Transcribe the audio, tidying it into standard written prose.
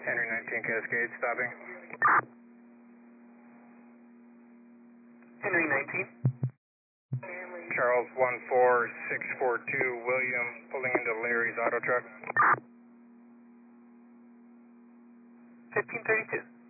Henry 19 Cascade stopping. Henry 19. Charles 14642 William pulling into Larry's auto truck. 1532.